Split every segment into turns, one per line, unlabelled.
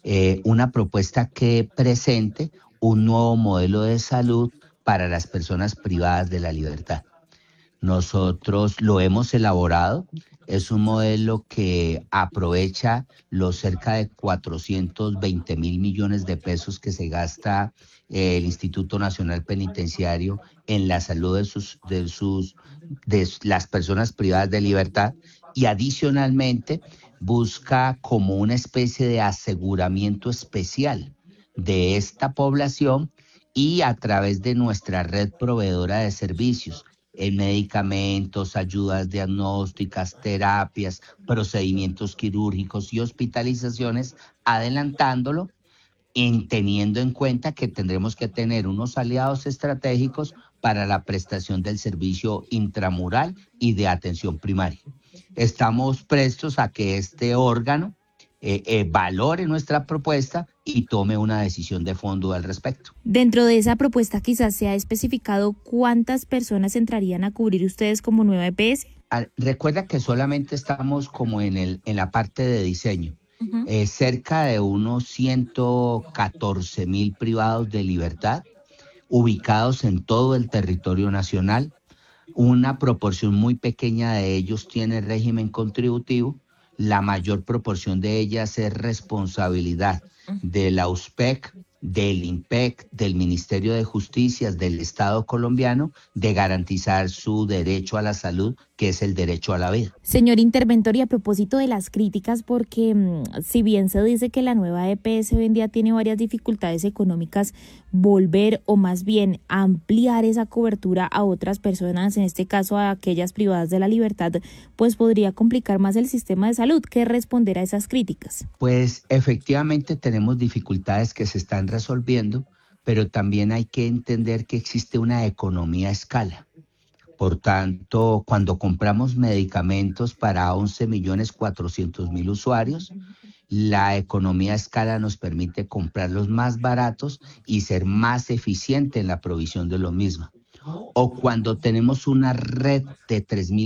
una propuesta que presente un nuevo modelo de salud para las personas privadas de la libertad. Nosotros lo hemos elaborado. Es un modelo que aprovecha los cerca de 420 millones de pesos que se gasta el Instituto Nacional Penitenciario en la salud de las personas privadas de libertad, y adicionalmente busca como una especie de aseguramiento especial de esta población, y a través de nuestra red proveedora de servicios en medicamentos, ayudas diagnósticas, terapias, procedimientos quirúrgicos y hospitalizaciones, adelantándolo, teniendo en cuenta que tendremos que tener unos aliados estratégicos para la prestación del servicio intramural y de atención primaria. Estamos prestos a que este órgano valore nuestra propuesta y tome una decisión de fondo al respecto.
Dentro de esa propuesta quizás se ha especificado cuántas personas entrarían a cubrir ustedes como nueva EPS.
Recuerda que solamente estamos como en la parte de diseño. Cerca de unos 114,000 privados de libertad ubicados en todo el territorio nacional. Una proporción muy pequeña de ellos tiene régimen contributivo. La mayor proporción de ellas es responsabilidad de la USPEC, del INPEC, del Ministerio de Justicia, del Estado colombiano, de garantizar su derecho a la salud, que es el derecho a la vida.
Señor interventor, y a propósito de las críticas, porque si bien se dice que la nueva EPS hoy en día tiene varias dificultades económicas, volver o más bien ampliar esa cobertura a otras personas, en este caso a aquellas privadas de la libertad, pues podría complicar más el sistema de salud. ¿Qué responder a esas críticas?
Pues efectivamente tenemos dificultades que se están resolviendo, pero también hay que entender que existe una economía a escala. Por tanto, cuando compramos medicamentos para 11,400,000 usuarios, la economía a escala nos permite comprarlos más baratos y ser más eficiente en la provisión de lo mismo. O cuando tenemos una red de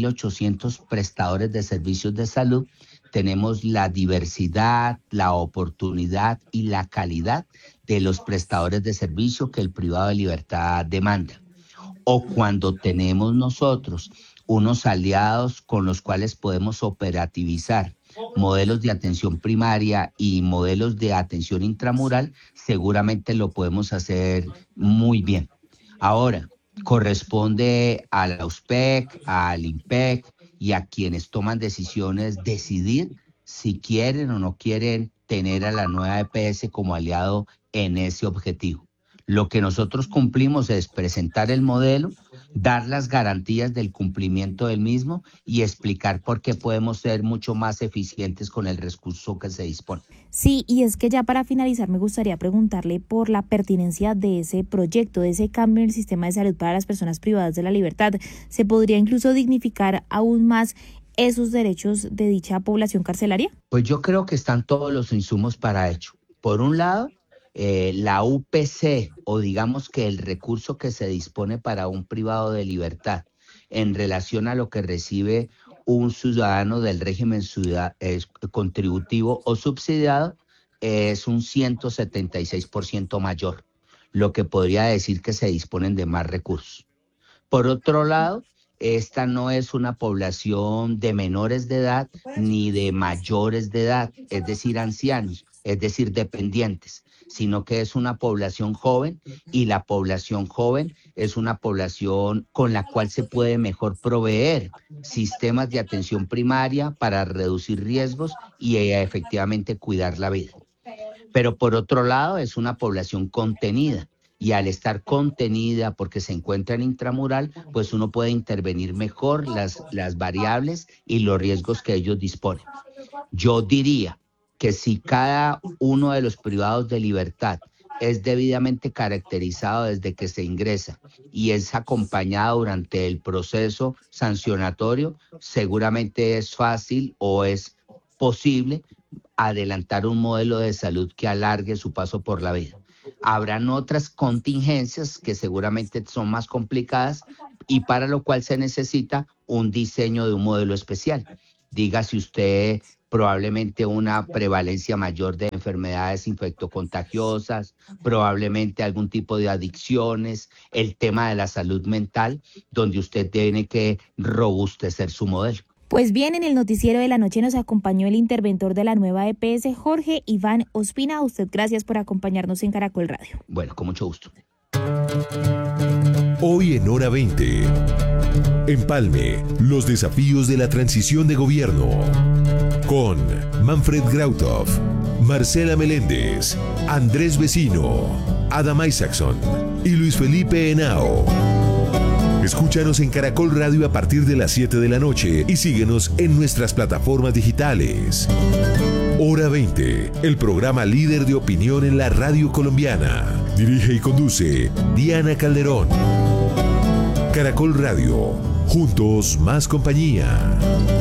3,800 prestadores de servicios de salud, tenemos la diversidad, la oportunidad y la calidad de los prestadores de servicio que el privado de libertad demanda. O cuando tenemos nosotros unos aliados con los cuales podemos operativizar modelos de atención primaria y modelos de atención intramural, seguramente lo podemos hacer muy bien. Ahora, corresponde a la USPEC, al INPEC y a quienes toman decisiones decidir si quieren o no quieren tener a la nueva EPS como aliado en ese objetivo. Lo que nosotros cumplimos es presentar el modelo, dar las garantías del cumplimiento del mismo y explicar por qué podemos ser mucho más eficientes con el recurso que se dispone.
Sí, y es que ya para finalizar me gustaría preguntarle por la pertinencia de ese proyecto, de ese cambio en el sistema de salud para las personas privadas de la libertad. ¿Se podría incluso dignificar aún más esos derechos de dicha población carcelaria?
Pues yo creo que están todos los insumos para ello. Por un lado, la UPC, o digamos que el recurso que se dispone para un privado de libertad en relación a lo que recibe un ciudadano del régimen contributivo o subsidiado, es un 176% mayor, lo que podría decir que se disponen de más recursos. Por otro lado, esta no es una población de menores de edad ni de mayores de edad, es decir, ancianos, es decir, dependientes, sino que es una población joven, y la población joven es una población con la cual se puede mejor proveer sistemas de atención primaria para reducir riesgos y efectivamente cuidar la vida. Pero por otro lado es una población contenida, y al estar contenida porque se encuentra en intramural, pues uno puede intervenir mejor las variables y los riesgos que ellos disponen. Yo diría que si cada uno de los privados de libertad es debidamente caracterizado desde que se ingresa y es acompañado durante el proceso sancionatorio, seguramente es fácil o es posible adelantar un modelo de salud que alargue su paso por la vida. Habrán otras contingencias que seguramente son más complicadas y para lo cual se necesita un diseño de un modelo especial. Dígase usted probablemente una prevalencia mayor de enfermedades infectocontagiosas, probablemente algún tipo de adicciones, el tema de la salud mental, donde usted tiene que robustecer su modelo.
Pues bien, en el noticiero de la noche nos acompañó el interventor de la nueva EPS, Jorge Iván Ospina. A usted gracias por acompañarnos en Caracol Radio.
Bueno, con mucho gusto.
Hoy en Hora 20. Empalme, los desafíos de la transición de gobierno. Con Manfred Grauthoff, Marcela Meléndez, Andrés Vecino, Adam Isaacson y Luis Felipe Henao. Escúchanos en Caracol Radio a partir de las 7 de la noche y síguenos en nuestras plataformas digitales. Hora 20, el programa líder de opinión en la radio colombiana. Dirige y conduce Diana Calderón. Caracol Radio, juntos más compañía.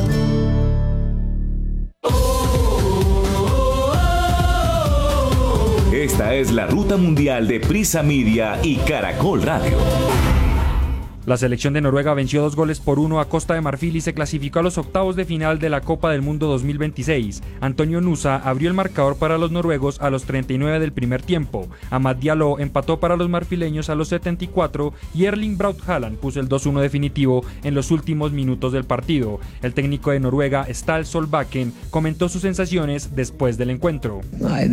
Esta es la ruta mundial de Prisa Media y Caracol Radio.
La selección de Noruega venció 2-1 a Costa de Marfil y se clasificó a los octavos de final de la Copa del Mundo 2026. Antonio Nusa abrió el marcador para los noruegos a los 39 del primer tiempo. Amad Diallo empató para los marfileños a los 74 y Erling Braut Haaland puso el 2-1 definitivo en los últimos minutos del partido. El técnico de Noruega, Ståle Solbakken, comentó sus sensaciones después del encuentro.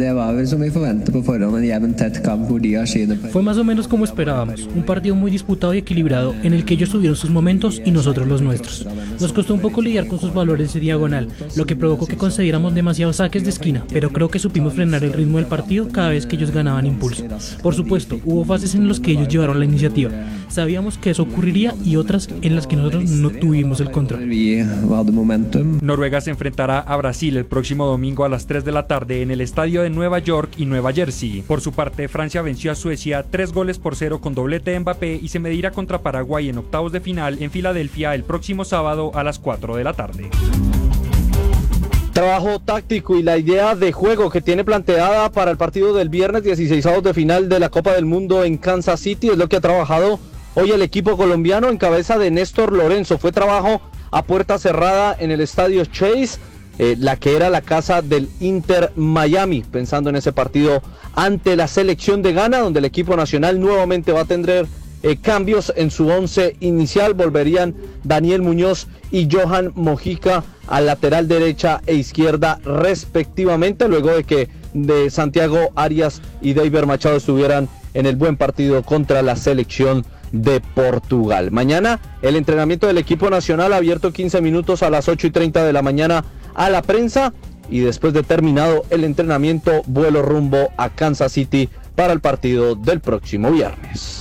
Fue más o menos como esperábamos, un partido muy disputado y equilibrado, en el que ellos tuvieron sus momentos y nosotros los nuestros. Nos costó un poco lidiar con sus valores de diagonal, lo que provocó que concediéramos demasiados saques de esquina, pero creo que supimos frenar el ritmo del partido cada vez que ellos ganaban impulso. Por supuesto, hubo fases en las que ellos llevaron la iniciativa. Sabíamos que eso ocurriría y otras en las que nosotros no tuvimos el control.
Noruega se enfrentará a Brasil el próximo domingo a las 3 de la tarde en el estadio de Nueva York y Nueva Jersey. Por su parte, Francia venció a Suecia 3-0 con doblete de Mbappé y se medirá contra Paraguay en octavos de final en Filadelfia el próximo sábado a las 4 de la tarde.
Trabajo táctico y la idea de juego que tiene planteada para el partido del viernes 16avos de final de la Copa del Mundo en Kansas City es lo que ha trabajado hoy el equipo colombiano en cabeza de Néstor Lorenzo. Fue trabajo a puerta cerrada en el estadio Chase, la que era la casa del Inter Miami, pensando en ese partido ante la selección de Ghana, donde el equipo nacional nuevamente va a tener cambios en su once inicial. Volverían Daniel Muñoz y Johan Mojica al lateral derecha e izquierda respectivamente, luego de que de Santiago Arias y Deiber Machado estuvieran en el buen partido contra la selección de Portugal. Mañana el entrenamiento del equipo nacional abierto 15 minutos a las 8:30 de la mañana a la prensa, y después de terminado el entrenamiento, vuelo rumbo a Kansas City para el partido del próximo viernes.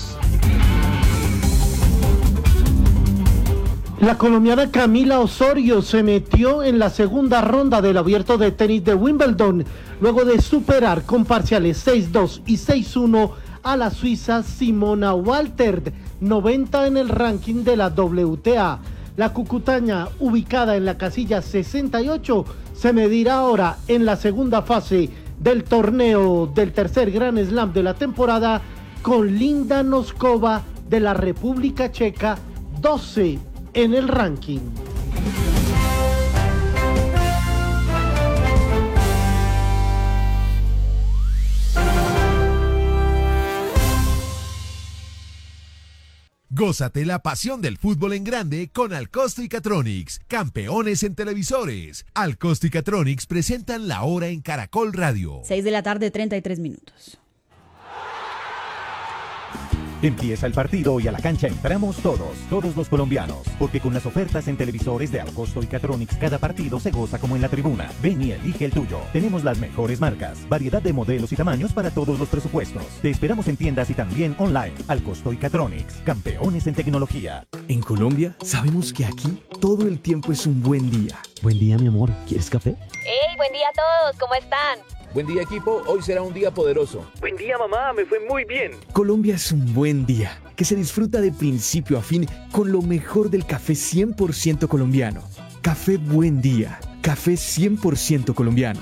La colombiana Camila Osorio se metió en la segunda ronda del Abierto de Tenis de Wimbledon, luego de superar con parciales 6-2 y 6-1 a la suiza Simona Walter, 90 en el ranking de la WTA. La cucutaña, ubicada en la casilla 68, se medirá ahora en la segunda fase del torneo del tercer Grand Slam de la temporada con Linda Noskova de la República Checa, 12 en el ranking.
Gózate la pasión del fútbol en grande con Alcosto y Catronics, campeones en televisores. Alcosto y Catronics presentan la hora en Caracol Radio.
6 de la tarde, 33 minutos.
Empieza el partido y a la cancha entramos todos los colombianos, porque con las ofertas en televisores de Alcosto y Catronics cada partido se goza como en la tribuna. Ven y elige el tuyo. Tenemos las mejores marcas, variedad de modelos y tamaños para todos los presupuestos. Te esperamos en tiendas y también online. Alcosto y Catronics, campeones en tecnología.
En Colombia sabemos que aquí todo el tiempo es un buen día. Buen día, mi amor. ¿Quieres café?
¡Hey! Buen día a todos. ¿Cómo están?
Buen día, equipo. Hoy será un día poderoso.
Buen día, mamá. Me fue muy bien.
Colombia es un buen día que se disfruta de principio a fin con lo mejor del café 100% colombiano. Café Buen Día. Café 100% colombiano.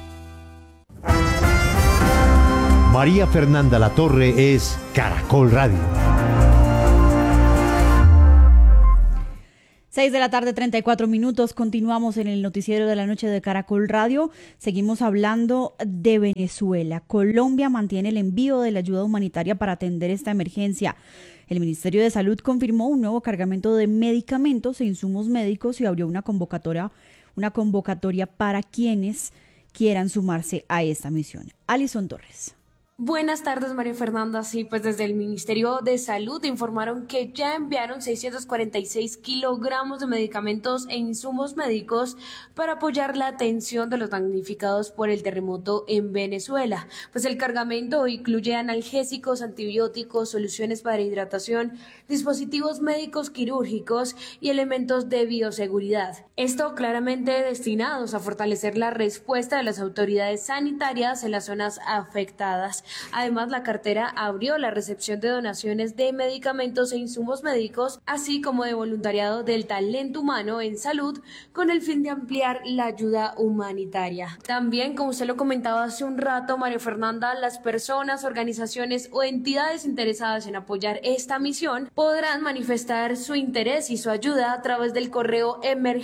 María Fernanda Latorre es Caracol Radio.
6:34 p.m. Continuamos en el noticiero de la noche de Caracol Radio. Seguimos hablando de Venezuela. Colombia mantiene el envío de la ayuda humanitaria para atender esta emergencia. El Ministerio de Salud confirmó un nuevo cargamento de medicamentos e insumos médicos y abrió una convocatoria para quienes quieran sumarse a esta misión. Alison Torres.
Buenas tardes, María Fernanda. Sí, pues desde el Ministerio de Salud informaron que ya enviaron 646 kilogramos de medicamentos e insumos médicos para apoyar la atención de los damnificados por el terremoto en Venezuela. Pues el cargamento incluye analgésicos, antibióticos, soluciones para hidratación, dispositivos médicos quirúrgicos y elementos de bioseguridad. Esto claramente destinados a fortalecer la respuesta de las autoridades sanitarias en las zonas afectadas. Además, la cartera abrió la recepción de donaciones de medicamentos e insumos médicos, así como de voluntariado del talento humano en salud, con el fin de ampliar la ayuda humanitaria. También, como usted lo comentaba hace un rato, María Fernanda, las personas, organizaciones o entidades interesadas en apoyar esta misión podrán manifestar su interés y su ayuda a través del correo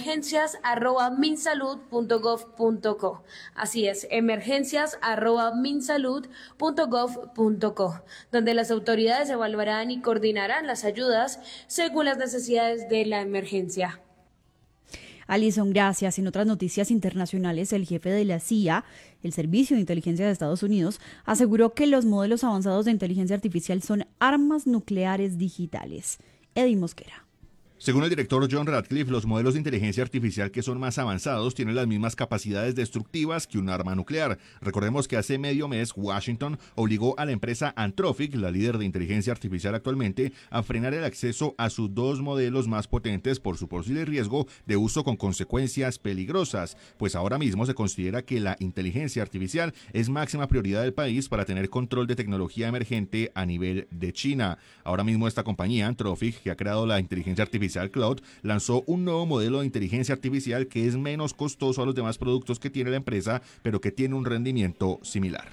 emergencias@minsalud.gov.co. Así es, emergencias@minsalud.gov.co, donde las autoridades evaluarán y coordinarán las ayudas según las necesidades de la emergencia.
Alison, gracias. En otras noticias internacionales, el jefe de la CIA, el Servicio de Inteligencia de Estados Unidos, aseguró que los modelos avanzados de inteligencia artificial son armas nucleares digitales. Eddie Mosquera.
Según el director John Ratcliffe, los modelos de inteligencia artificial que son más avanzados tienen las mismas capacidades destructivas que un arma nuclear. Recordemos que hace medio mes Washington obligó a la empresa Anthropic, la líder de inteligencia artificial actualmente, a frenar el acceso a sus dos modelos más potentes por su posible riesgo de uso con consecuencias peligrosas, pues ahora mismo se considera que la inteligencia artificial es máxima prioridad del país para tener control de tecnología emergente a nivel de China. Ahora mismo esta compañía, Anthropic, que ha creado la inteligencia artificial Cloud, lanzó un nuevo modelo de inteligencia artificial que es menos costoso a los demás productos que tiene la empresa, pero que tiene un rendimiento similar.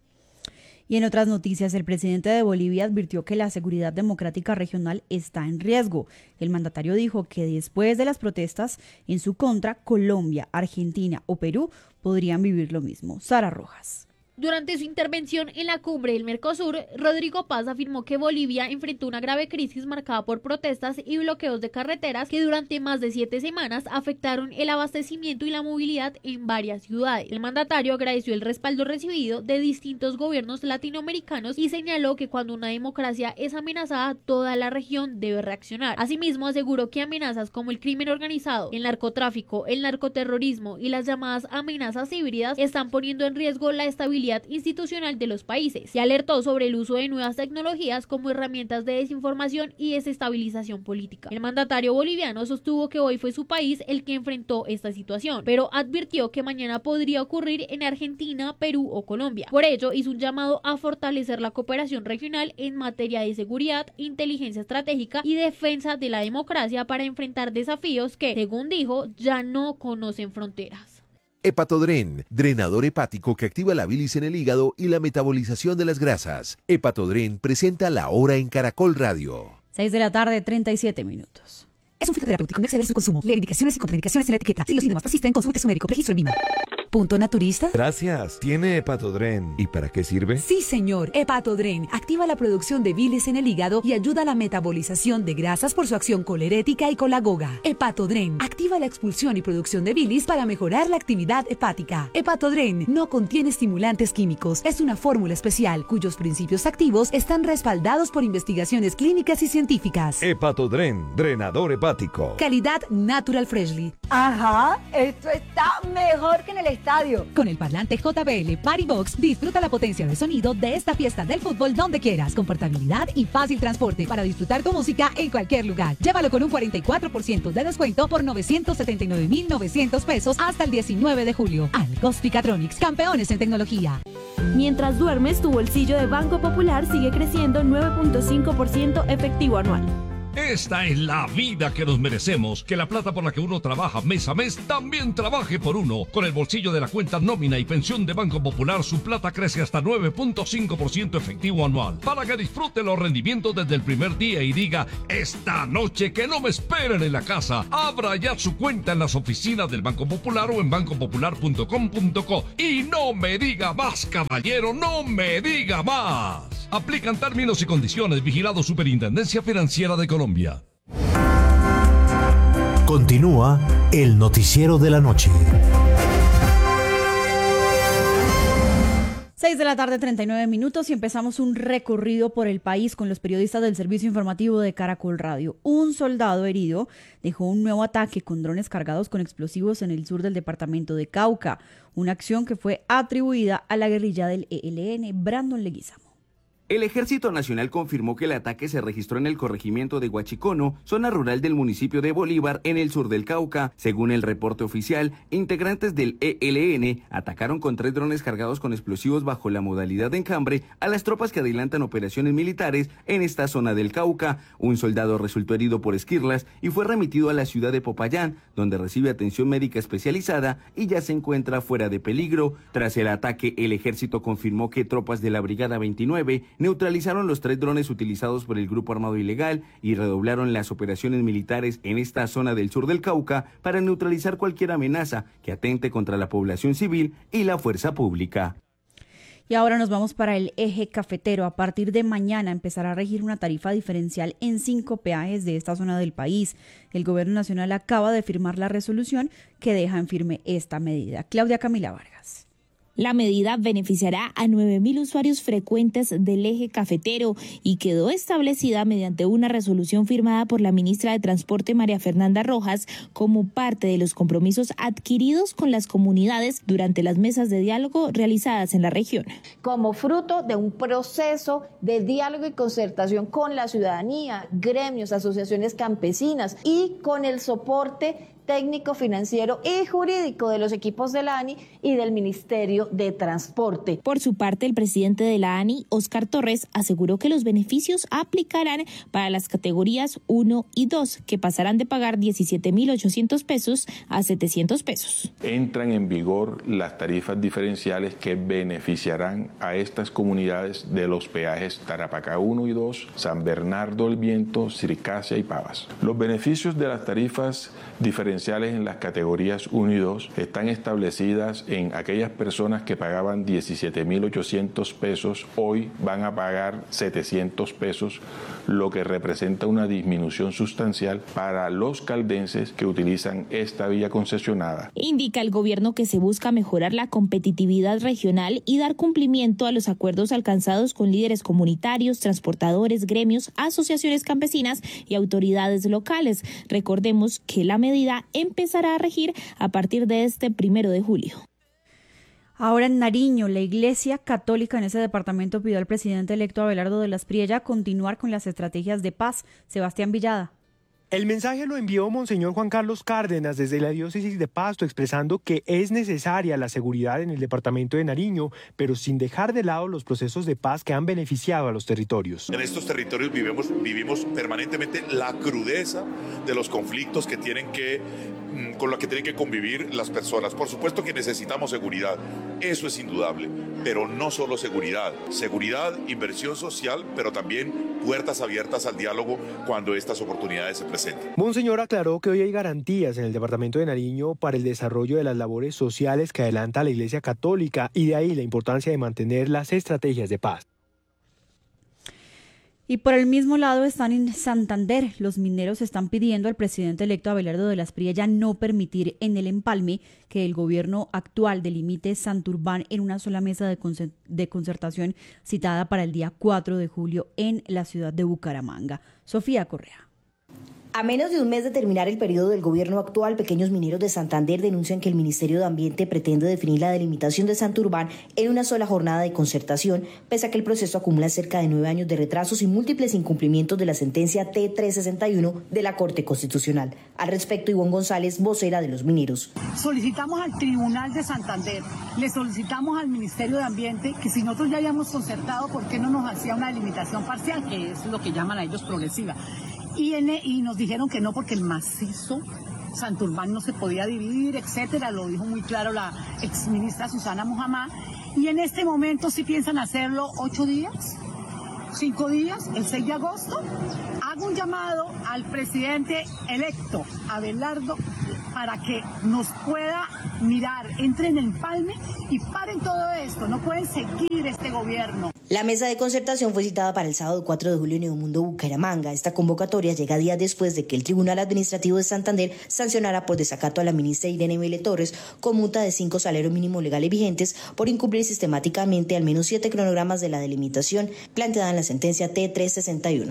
Y en otras noticias, el presidente de Bolivia advirtió que la seguridad democrática regional está en riesgo. El mandatario dijo que después de las protestas en su contra, Colombia, Argentina o Perú podrían vivir lo mismo. Sara Rojas.
Durante su intervención en la cumbre del Mercosur, Rodrigo Paz afirmó que Bolivia enfrentó una grave crisis marcada por protestas y bloqueos de carreteras que durante más de 7 semanas afectaron el abastecimiento y la movilidad en varias ciudades. El mandatario agradeció el respaldo recibido de distintos gobiernos latinoamericanos y señaló que cuando una democracia es amenazada, toda la región debe reaccionar. Asimismo, aseguró que amenazas como el crimen organizado, el narcotráfico, el narcoterrorismo y las llamadas amenazas híbridas están poniendo en riesgo la estabilidad institucional de los países, y alertó sobre el uso de nuevas tecnologías como herramientas de desinformación y desestabilización política. El mandatario boliviano sostuvo que hoy fue su país el que enfrentó esta situación, pero advirtió que mañana podría ocurrir en Argentina, Perú o Colombia. Por ello, hizo un llamado a fortalecer la cooperación regional en materia de seguridad, inteligencia estratégica y defensa de la democracia para enfrentar desafíos que, según dijo, ya no conocen fronteras.
Hepatodren, drenador hepático que activa la bilis en el hígado y la metabolización de las grasas. Hepatodren presenta La Hora en Caracol Radio.
6:37 p.m.
Es un fitoterapéutico, no exceder su consumo. Lee indicaciones y contraindicaciones en la etiqueta. Si los síntomas persisten, consulte a su médico. Registro en Lima. ¿Punto naturista?
Gracias. ¿Tiene Hepatodren? ¿Y para qué sirve?
Sí, señor. Hepatodren activa la producción de bilis en el hígado y ayuda a la metabolización de grasas por su acción colerética y colagoga. Hepatodren activa la expulsión y producción de bilis para mejorar la actividad hepática. Hepatodren no contiene estimulantes químicos. Es una fórmula especial cuyos principios activos están respaldados por investigaciones clínicas y científicas.
Hepatodren, drenador hepático.
Calidad Natural Freshly.
Ajá, esto está mejor que en el estadio.
Con el parlante JBL Party Box, disfruta la potencia de sonido de esta fiesta del fútbol donde quieras, con portabilidad y fácil transporte para disfrutar tu música en cualquier lugar. Llévalo con un 44% de descuento por 979,900 pesos hasta el 19 de julio. Algos Picatronics, campeones en tecnología.
Mientras duermes, tu bolsillo de Banco Popular sigue creciendo 9.5% efectivo anual.
Esta es la vida que nos merecemos. Que la plata por la que uno trabaja mes a mes también trabaje por uno. Con el bolsillo de la cuenta nómina y pensión de Banco Popular, su plata crece hasta 9.5% efectivo anual. Para que disfrute los rendimientos desde el primer día y diga, esta noche que no me esperen en la casa. Abra ya su cuenta en las oficinas del Banco Popular o en bancopopular.com.co. Y no me diga más, caballero, no me diga más. Aplican términos y condiciones. Vigilado Superintendencia Financiera de Colombia.
Continúa el noticiero de la noche.
6:39 y empezamos un recorrido por el país con los periodistas del servicio informativo de Caracol Radio. Un soldado herido dejó un nuevo ataque con drones cargados con explosivos en el sur del departamento de Cauca, una acción que fue atribuida a la guerrilla del ELN. Brandon Leguizamo.
El Ejército Nacional confirmó que el ataque se registró en el corregimiento de Huachicono, zona rural del municipio de Bolívar, en el sur del Cauca. Según el reporte oficial, integrantes del ELN atacaron con 3 drones cargados con explosivos bajo la modalidad de enjambre a las tropas que adelantan operaciones militares en esta zona del Cauca. Un soldado resultó herido por esquirlas y fue remitido a la ciudad de Popayán, donde recibe atención médica especializada y ya se encuentra fuera de peligro. Tras el ataque, el ejército confirmó que tropas de la Brigada 29 neutralizaron los 3 drones utilizados por el grupo armado ilegal y redoblaron las operaciones militares en esta zona del sur del Cauca para neutralizar cualquier amenaza que atente contra la población civil y la fuerza pública.
Y ahora nos vamos para el eje cafetero. A partir de mañana empezará a regir una tarifa diferencial en 5 peajes de esta zona del país. El gobierno nacional acaba de firmar la resolución que deja en firme esta medida. Claudia Camila Vargas.
La medida beneficiará a 9.000 usuarios frecuentes del eje cafetero y quedó establecida mediante una resolución firmada por la ministra de Transporte María Fernanda Rojas como parte de los compromisos adquiridos con las comunidades durante las mesas de diálogo realizadas en la región.
Como fruto de un proceso de diálogo y concertación con la ciudadanía, gremios, asociaciones campesinas y con el soporte técnico, financiero y jurídico de los equipos de la ANI y del Ministerio de Transporte.
Por su parte, el presidente de la ANI, Óscar Torres, aseguró que los beneficios aplicarán para las categorías 1 y 2, que pasarán de pagar 17.800 pesos a 700 pesos.
Entran en vigor las tarifas diferenciales que beneficiarán a estas comunidades de los peajes Tarapacá 1 y 2, San Bernardo del Viento, Circasia y Pavas. Los beneficios de las tarifas diferenciales en las categorías 1 y 2 están establecidas en aquellas personas que pagaban 17.800 pesos, hoy van a pagar 700 pesos, lo que representa una disminución sustancial para los caldenses que utilizan esta vía concesionada.
Indica el gobierno que se busca mejorar la competitividad regional y dar cumplimiento a los acuerdos alcanzados con líderes comunitarios, transportadores, gremios, asociaciones campesinas y autoridades locales. Recordemos que la medida empezará a regir a partir de este 1 de julio.
Ahora en Nariño, la Iglesia Católica en ese departamento pidió al presidente electo Abelardo de las Priella continuar con las estrategias de paz. Sebastián Villada.
El mensaje lo envió Monseñor Juan Carlos Cárdenas desde la diócesis de Pasto, expresando que es necesaria la seguridad en el departamento de Nariño, pero sin dejar de lado los procesos de paz que han beneficiado a los territorios.
En estos territorios vivimos permanentemente la crudeza de los conflictos con los que tienen que convivir las personas. Por supuesto que necesitamos seguridad, eso es indudable, pero no solo seguridad, inversión social, pero también puertas abiertas al diálogo cuando estas oportunidades se presenten.
Monseñor aclaró que hoy hay garantías en el departamento de Nariño para el desarrollo de las labores sociales que adelanta la Iglesia Católica y de ahí la importancia de mantener las estrategias de paz.
Y por el mismo lado están en Santander. Los mineros están pidiendo al presidente electo Abelardo de las Priella no permitir en el empalme que el gobierno actual delimite Santurbán en una sola mesa de concertación citada para el día 4 de julio en la ciudad de Bucaramanga. Sofía Correa.
A menos de un mes de terminar el periodo del gobierno actual, pequeños mineros de Santander denuncian que el Ministerio de Ambiente pretende definir la delimitación de Santurbán en una sola jornada de concertación, pese a que el proceso acumula cerca de 9 años de retrasos y múltiples incumplimientos de la sentencia T361 de la Corte Constitucional. Al respecto, Ivonne González, vocera de los mineros.
Solicitamos al Tribunal de Santander, le solicitamos al Ministerio de Ambiente que si nosotros ya habíamos concertado, ¿por qué no nos hacía una delimitación parcial, que es lo que llaman a ellos progresiva? y nos dijeron que no porque el macizo Santurbán no se podía dividir, etcétera, lo dijo muy claro la exministra Susana Muhammad, y en este momento sí piensan hacerlo 8 días, 5 días, el 6 de agosto. Hago un llamado al presidente electo, Abelardo, para que nos pueda mirar, entren en empalme y paren todo esto, no pueden seguir este gobierno.
La mesa de concertación fue citada para el sábado 4 de julio en Neomundo, Bucaramanga. Esta convocatoria llega días después de que el Tribunal Administrativo de Santander sancionara por desacato a la ministra Irene Vélez Torres con multa de 5 salarios mínimos legales vigentes por incumplir sistemáticamente al menos 7 cronogramas de la delimitación planteada en la sentencia T361.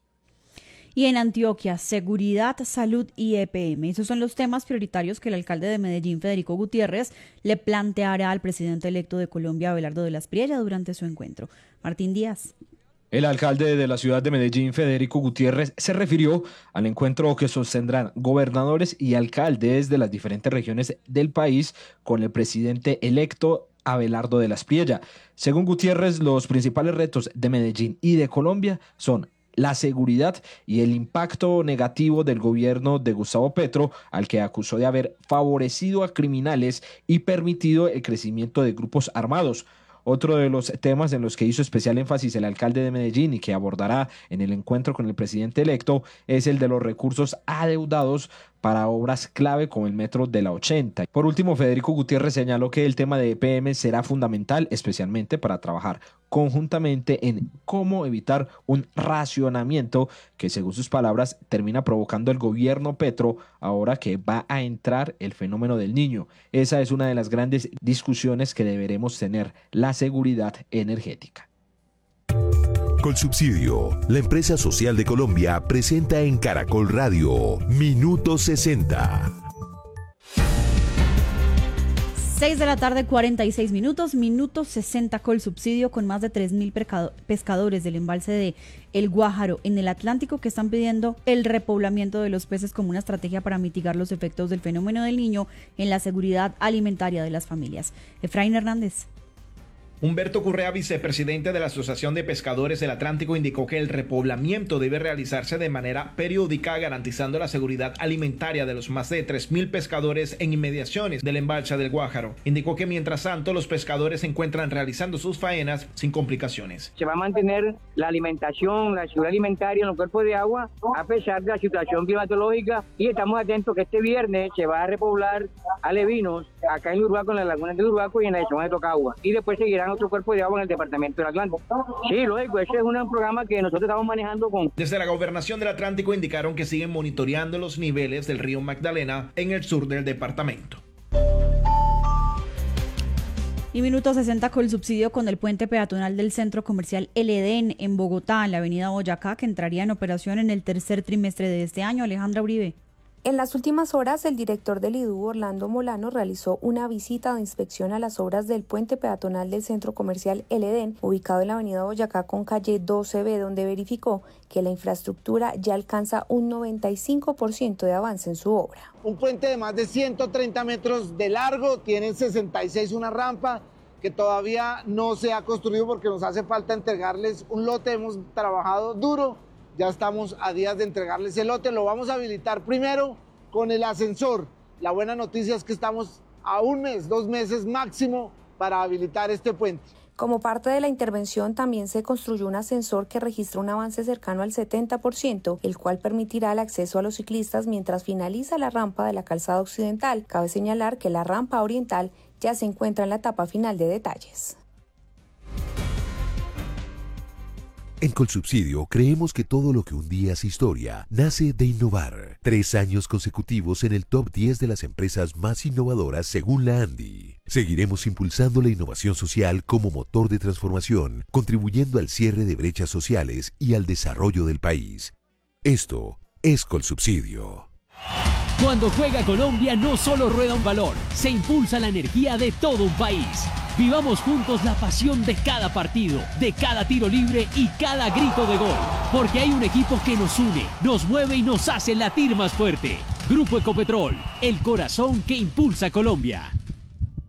Y en Antioquia, seguridad, salud y EPM. Esos son los temas prioritarios que el alcalde de Medellín, Federico Gutiérrez, le planteará al presidente electo de Colombia, Abelardo de las Priella, durante su encuentro. Martín Díaz.
El alcalde de la ciudad de Medellín, Federico Gutiérrez, se refirió al encuentro que sostendrán gobernadores y alcaldes de las diferentes regiones del país con el presidente electo Abelardo de las Priella. Según Gutiérrez, los principales retos de Medellín y de Colombia son la seguridad y el impacto negativo del gobierno de Gustavo Petro, al que acusó de haber favorecido a criminales y permitido el crecimiento de grupos armados. Otro de los temas en los que hizo especial énfasis el alcalde de Medellín y que abordará en el encuentro con el presidente electo es el de los recursos adeudados para obras clave como el metro de la 80. Por último, Federico Gutiérrez señaló que el tema de EPM será fundamental, especialmente para trabajar conjuntamente en cómo evitar un racionamiento que, según sus palabras, termina provocando el gobierno Petro ahora que va a entrar el fenómeno del Niño. Esa es una de las grandes discusiones que deberemos tener, la seguridad energética.
Colsubsidio, la empresa social de Colombia, presenta en Caracol Radio Minuto 60.
6 de la tarde, 46 minutos, minuto 60 Colsubsidio, con más de 3.000 pescadores del embalse de El Guájaro en el Atlántico que están pidiendo el repoblamiento de los peces como una estrategia para mitigar los efectos del fenómeno del Niño en la seguridad alimentaria de las familias. Efraín Hernández.
Humberto Correa, vicepresidente de la Asociación de Pescadores del Atlántico, indicó que el repoblamiento debe realizarse de manera periódica, garantizando la seguridad alimentaria de los más de 3.000 pescadores en inmediaciones del embalse del Guájaro. Indicó que mientras tanto los pescadores se encuentran realizando sus faenas sin complicaciones.
Se va a mantener la alimentación, la seguridad alimentaria en los cuerpos de agua a pesar de la situación climatológica, y estamos atentos que este viernes se va a repoblar alevinos acá en Urbaco, en la laguna de Urbaco y en la zona de Tocagua, y después seguirán otro cuerpo de agua en el departamento del Atlántico. Sí, lógico, ese es un programa que nosotros estamos manejando con...
Desde la Gobernación del Atlántico indicaron que siguen monitoreando los niveles del río Magdalena en el sur del departamento.
Y minuto 60 Colsubsidio con el puente peatonal del centro comercial El Edén en Bogotá, en la avenida Boyacá, que entraría en operación en el tercer trimestre de este año. Alejandra Uribe.
En las últimas horas, el director del IDU, Orlando Molano, realizó una visita de inspección a las obras del puente peatonal del centro comercial El Edén, ubicado en la avenida Boyacá con calle 12B, donde verificó que la infraestructura ya alcanza un 95% de avance en su obra.
Un puente de más de 130 metros de largo, tiene 66 una rampa que todavía no se ha construido porque nos hace falta entregarles un lote. Hemos trabajado duro. Ya estamos a días de entregarles el lote, lo vamos a habilitar primero con el ascensor. La buena noticia es que estamos a 1 mes, 2 meses máximo para habilitar este puente.
Como parte de la intervención también se construyó un ascensor que registra un avance cercano al 70%, el cual permitirá el acceso a los ciclistas mientras finaliza la rampa de la calzada occidental. Cabe señalar que la rampa oriental ya se encuentra en la etapa final de detalles.
En Colsubsidio creemos que todo lo que un día es historia nace de innovar. 3 años consecutivos en el top 10 de las empresas más innovadoras según la ANDI. Seguiremos impulsando la innovación social como motor de transformación, contribuyendo al cierre de brechas sociales y al desarrollo del país. Esto es Colsubsidio.
Cuando juega Colombia no solo rueda un balón, se impulsa la energía de todo un país. Vivamos juntos la pasión de cada partido, de cada tiro libre y cada grito de gol. Porque hay un equipo que nos une, nos mueve y nos hace latir más fuerte. Grupo Ecopetrol, el corazón que impulsa Colombia.